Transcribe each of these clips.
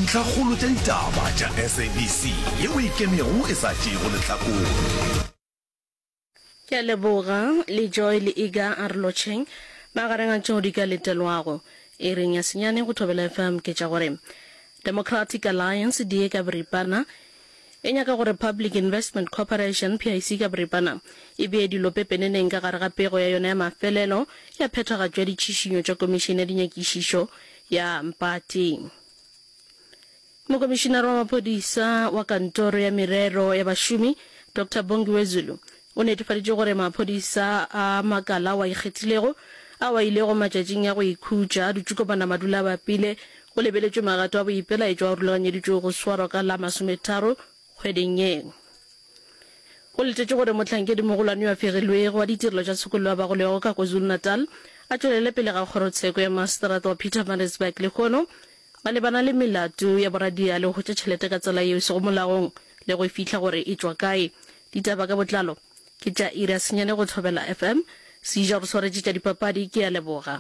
dintlhakgolo tša ditaba tša SABC yeo e kemego e sa tšego lehlakore. Ke a leboga le Joy le Iga a re lotšheng magareng a tšeo di ka letelwago e reng ya senyane go thobela FM ke tša gore Democratic Alliance die ka boripana e nyaka gore Public Investment Corporation PIC ka boripana e bee dilo pepeneneng ka gare ga pego ya yona ya mafelelo ya phethagatšo ya ditšhišinyo tša komišene ya dinyakišišo ya Mpati. Mokomišenare wa maphodisa wa kantoro ya merero ya bašomi Dr. Bongiwe Zulu o netefaditše gore maphodisa a makala wa ikgethilego a wa ilego matšatšing ya go ikhutša dutšukopana madula ba pile go lebeletšwe magato a boipelaetšwa a rulaganyeditšwe go swarwa ka la 13 kgweding ye. Go letetše gore mohlankedi mogolwane wa fegilwego wa ditirelo tša tshokollo wa bagolego ka KwaZulu-Natal a tšwelele pele ga kgorotsheko ya maseterata wa Pietermaritzburg le kgono malebana le melato ya boradia le go tša tšhelete ka tsela yeo se go molaong le go fihla gore e tšwa kae. Ditaba ka botlalo ke tša ira senyane go thobela FM seja go swaretše tša dipapadi ke a leboga.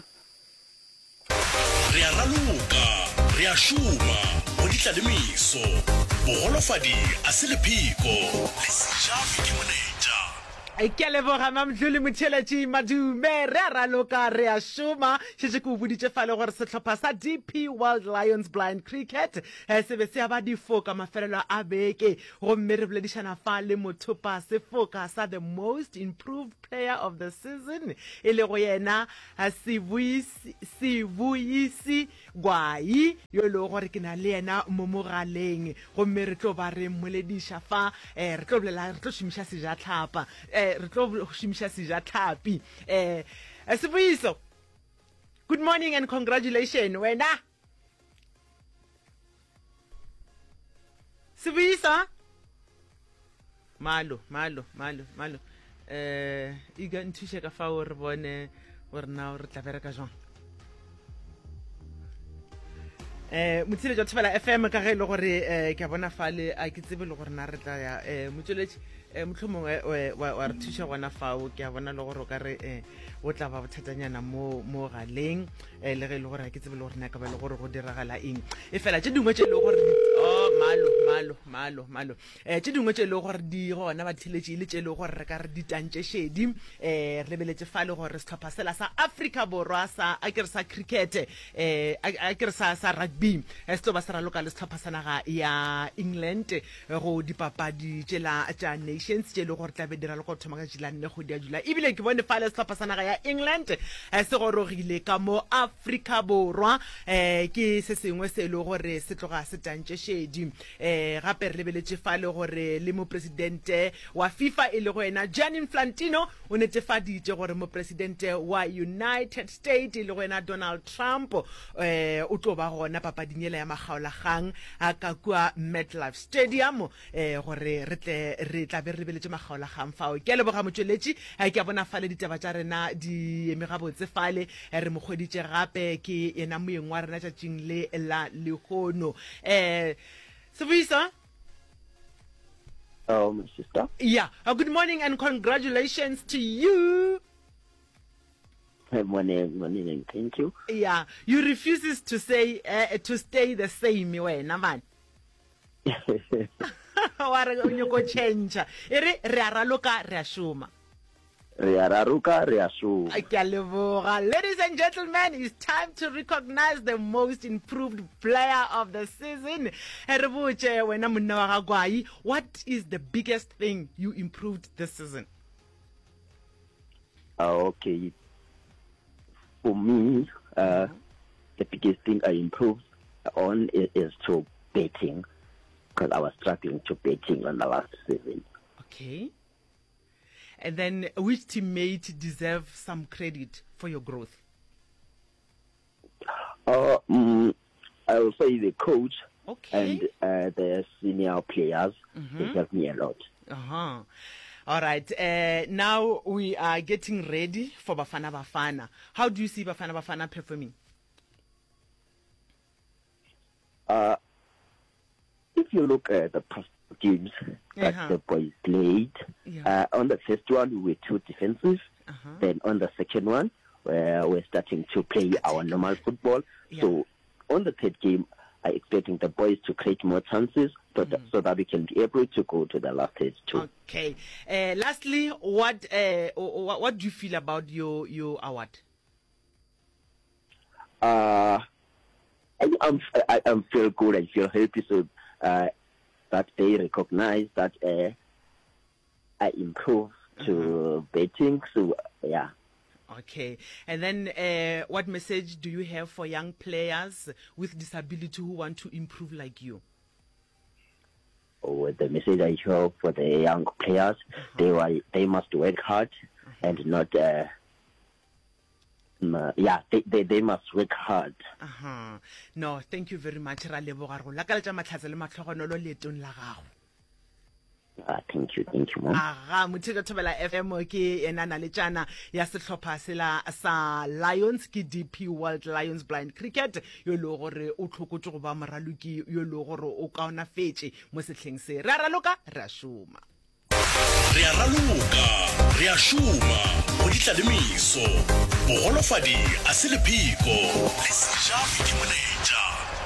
Re a raloka, re a šoma, go ditla le meso, bogolofadi a se lephiko, le seja ke monetša. Ke a leboga mamdluli motheletši madume re a raloka re a šoma šetše ke o boditše fale gore sehlopha sa DP World Lions Blind Cricket se be se ya ba difoka mafelelo a beke gomme re boledišana fa le mothopa sefoka sa the most improved player of the season e le go yena Sibuyisi Gwai yo e le gore ke na le yena mo mogaleng gomme re tlo ba re mmolediša fa re tlo šomiša sejatlhapa re tlo šomiša sejatlhapi Sibuyiso, good morning and congratulations wena Sibuyiso malo Iga nthuše ka fa o re bone gore na re tla bereka jwang motsile jwa thobela FM ka ge e le gore ke a bona fale a ke tsebe le gore na re tla ya motsweletši mohlomongwe wa re thuša gona fao ke a bona le gore o ka re o tla ba bothatanyana mo galeng le ge e le gore a ke tsebe le gore na ka ba le gore go diragala eng e fela tše dingwe tše e le gore malo tše dingwe tše e le gore di gona batheletši le tše e le gore re ka re ditantše šedi re lebeletše fa le gore setlhopha sela sa Africa Borwa sa a ke re sa cricket a ke re sa rugby se tlo ba se raloka le setlhopha sa naga ya England go dipapadi tša nations tše e le gore tla be dira le go thoma ka July 4 go dia July ebile ke bone fa le setlhopha sa naga ya England se gorogile ka mo Africa Borwa ke se sengwe se e le gore se tloga se tantše šedi gape re lebeletše fa le gore le mopresidente wa FIFA e le go ena Gianni Infantino o netefaditše gore mopresidente wa United States e le go ena Donald Trump o tlo ba gona papading ela ya magaolagang a ka kua MetLife Stadium gore re tla be re beletše magaolagang fao ke a leboga motsweletši ke a bona fale ditaba tša rena di eme gabotse fale re mo kgweditše gape ke ena moeng wa rena tšatšing le la lehono Sibuyiso. Oh, my sister. Yeah. Good morning and congratulations to you. Morning, thank you. Yeah. You refuses to say to stay the same way, man. Wa re o nyoko change. Re a raloka re a shuma. Ladies and gentlemen, it's time to recognize the most improved player of the season. What is the biggest thing you improved this season? Okay. For me, the biggest thing I improved on is to betting, because I was struggling to betting on the last season. Okay. And then which teammate deserves some credit for your growth? I will say the coach and the senior players. They helped me a lot. All right. Now we are getting ready for Bafana Bafana. How do you see Bafana Bafana performing? If you look at the games that the boys played, on the first one we were too defensive. Then on the second one, we're starting to play our normal football. So on the third game, expecting the boys to create more chances so that we can be able to go to the last stage too. Okay. Lastly, what do you feel about your award? I feel good. I feel happy so that they recognize that I improve to betting. So yeah. Okay. And then what message do you have for young players with disability who want to improve like you? Oh, the message I have for the young players, they must work hard and not they must work hard. No, thank you very much. Ra leboga go lakaletša matlhatse le matlhogonolo leetong la gago. Thank you, mom. Motho Thobela FM ke ena na le tjana ya sehlopha sela sa Lions ke DP World Lions Blind Cricket yo le gore o tlhokotse go ba moraluki yo le gore o kaona fetse mo setlheng se re a raloka re a šoma re a raloka re a šoma go ditladimiso bogolofadi a se le phiko le seja fitimonetša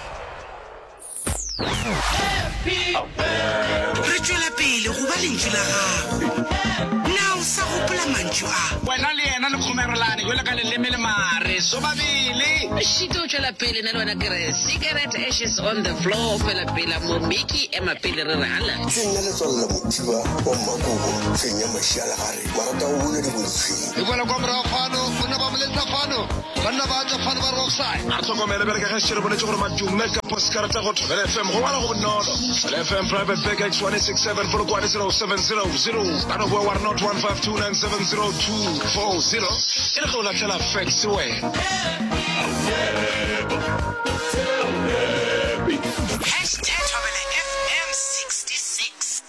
re tšwela pele go ba lentšu la gago na o sa gopola mantšu a wena le yena le kgomerolane jole ka leleme le mare so babele shito tšwela pele na le wena kere cigarette ashes on the floor fela pela mo miki ema pele re rala se nna le tswalla motiba wa makubo fenya mashala gare marata o bone di bontshwe e bona kwa mra fano bona ba moletsa fano bana ba tsa fano ba rockside a tsokomela bele ka ga shire bonetse gore madume ka postkarata go Thobela FM go wala go bonolo Thobela FM private bag X167 for kwani 0700 bana bo war not 152970240 ere go la tlela facts we #ThobelaFM66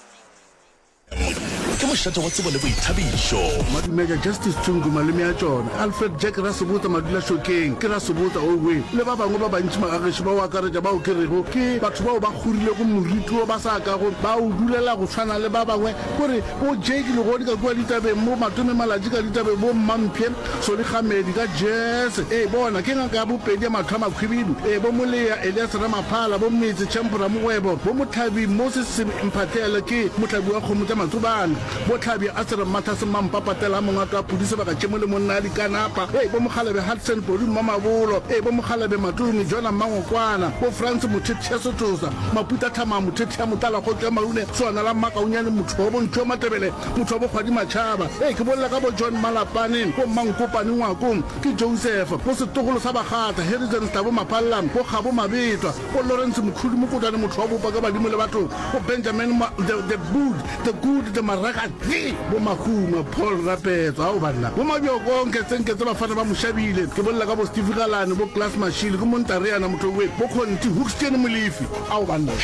ke mošate wa tsebo le boithabišo Major Justice Tunguma le mea tsona Alfred Jack Rasubota madula shokeng ke Rasubota owe le ba bangwe ba bantši magageši ba wa karetša ba o kerego ke batho bao ba khurile go morito ba sa ka go ba o dulela go tshwana le ba bangwe gore o Jake le go di ka kwa ditabeng mo matome malaji ka ditabeng bo Mampie so le Gamedi ka Jazz bona ke nga ka bopedi ya mathama khwibidu bo moleya Elias Ramaphala bo Mmitsi Chempura Mogwebo bo Mothabi Moses Mphathele ke mothabi wa khomo tša matsubana bo Tlhabi a tsere Mathase Mampapatela monga ka pudise ba ka tšemo le monna di kanapa bo Mogalabe Hudson Bodi Mamabolo bo Mogalabe Matumi Jona Mangokwana bo France Mothethe Sothosa Maputa Thama Mothethe ya Motala go tšwa Malune tswana la Makaunyane motho bo Ntšho Matebele motho bo Kgwadi Matšhaba ke bolela ka bo John Malapane bo Mankopane Ngwakong ke Joseph bo Setogolo sa Bagata Harrison Tabo Mapallam bo Gabo Mabetwa bo Lawrence Mkhudi Mokotane motho wa bopa ka badimo le batho bo Benjamin the good the Maraka bo Makuma Paul Rapetso a o banna bo mabio konke tsenketse ba fana ba moshabile ke bolela ka bo Steve Galane bo Glass Machine go Montareana motho we bo Khonti Hookstone Molefi a o banna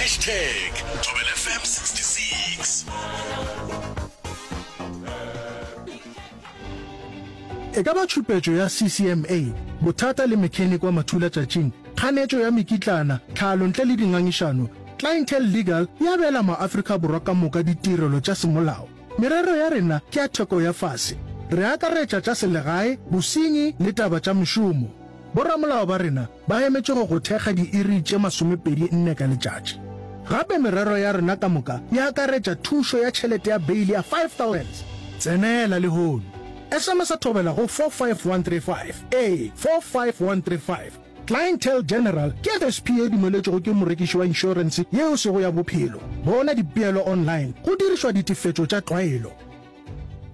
#ThobelaFM66 e ka ba tshupetšo ya CCMA bothata le mechanic wa mathula tšatšing kganetšo ya mekitlana tlhalo ntle le dingangišano Clientele Legal ya bela maAfrika Borwa ka moka ditirelo tša semolao merero ya rena ke a theko ya fase re akaretša tša selegae bosenyi le taba tša mešomo boramolao ba rena ba emetše go thekga diiri tše 24 ka letšatši gape merero ya rena ka moka ya akaretša thušo ya tšhelete ya beili ya 5,000 tsenela le hono SMS Thobela go 45135 45135 Clientele General ke SPA dumeletšego ke morekiši wa insurance yeo sego ya bophelo bona dipeelo online go dirišwa ditefetšo tša tlwaelo